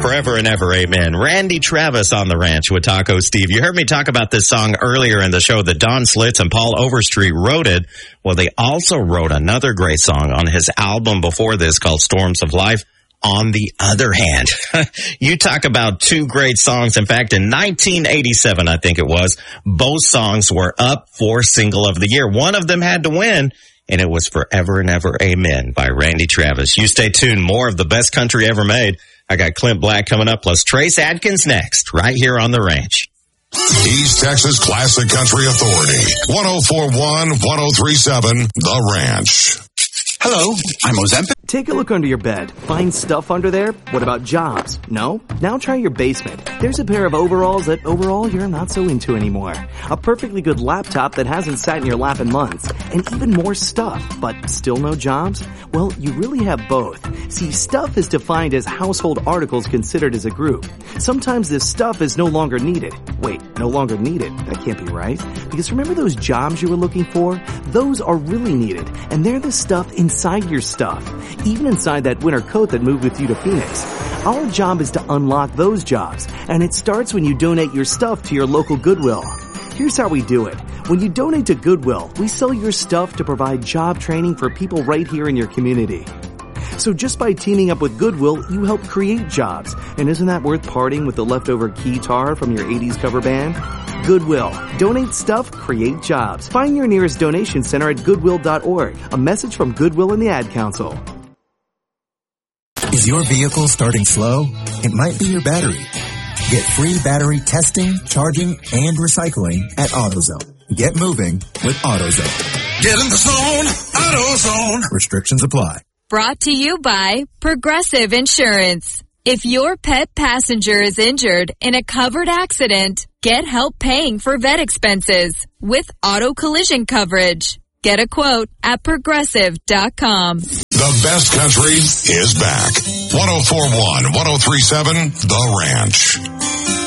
Forever and Ever, Amen. Randy Travis on the ranch with Taco Steve. You heard me talk about this song earlier in the show that Don Slitz and Paul Overstreet wrote it. Well, they also wrote another great song on his album before this called Storms of Life. On the other hand, you talk about two great songs. In fact, in 1987, I think it was, both songs were up for Single of the Year. One of them had to win, and it was Forever and Ever, Amen by Randy Travis. You stay tuned. More of the best country ever made. I got Clint Black coming up, plus Trace Adkins next, right here on The Ranch. East Texas Classic Country Authority, 104.1, 103.7, The Ranch. Hello, I'm Ozempic. Take a look under your bed. Find stuff under there? What about jobs? No? Now try your basement. There's a pair of overalls that overall you're not so into anymore. A perfectly good laptop that hasn't sat in your lap in months. And even more stuff, but still no jobs? Well, you really have both. See, stuff is defined as household articles considered as a group. Sometimes this stuff is no longer needed. Wait, no longer needed? That can't be right. Because remember those jobs you were looking for? Those are really needed. And they're the stuff inside your stuff. Even inside that winter coat that moved with you to Phoenix. Our job is to unlock those jobs, and it starts when you donate your stuff to your local Goodwill. Here's how we do it. When you donate to Goodwill, we sell your stuff to provide job training for people right here in your community. So just by teaming up with Goodwill, you help create jobs. And isn't that worth parting with the leftover keytar from your 80s cover band? Goodwill. Donate stuff, create jobs. Find your nearest donation center at goodwill.org. A message from Goodwill and the Ad Council. Is your vehicle starting slow? It might be your battery. Get free battery testing, charging, and recycling at AutoZone. Get moving with AutoZone. Get in the zone, AutoZone. Restrictions apply. Brought to you by Progressive Insurance. If your pet passenger is injured in a covered accident, get help paying for vet expenses with auto collision coverage. Get a quote at Progressive.com. The best country is back. 104.1, 103.7, The Ranch.